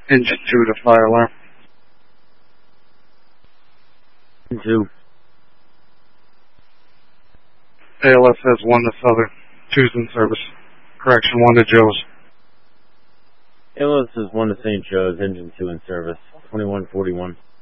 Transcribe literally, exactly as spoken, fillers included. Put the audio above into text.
Engine two to fire alarm. Engine two. A L S has one to Southern. Two's in service. Correction, one to Joe's. A L S is one to Saint Joe's. Engine two in service. twenty-one forty-one.